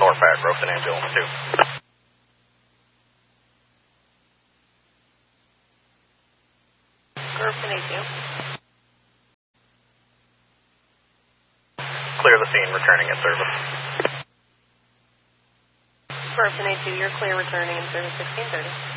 Norfolk, Rosen Ambulance 2. Rosen A2. Clear the scene, returning at service. Rosen A2, you're clear, returning in service 1630.